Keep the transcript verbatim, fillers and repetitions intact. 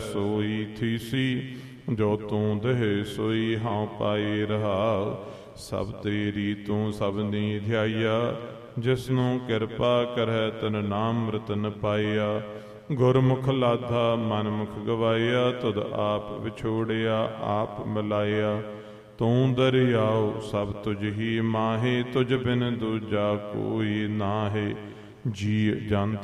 सोई थीसी, जो तू दहे सोई हाँ पाई रहा। सब तेरी तू सबनी ध्याइया, जिसनों किरपा करੈ तन नाम रतन पाइया। गुरमुख लाधा मन मुख गवाइया, तुद आप विछोड़िया आप मिलाइया। तू दरियाओ सब तुझ ही माहे, तुझ बिन दूजा कोई नाहे। जी जंत